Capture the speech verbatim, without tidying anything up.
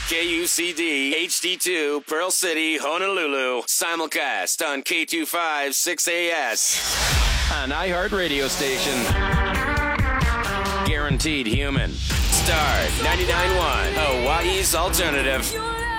K U C D H D two, Pearl City, Honolulu. Simulcast on K two five six A S. An iHeart radio station. Guaranteed human. Star ninety-nine point one, Hawaii's alternative.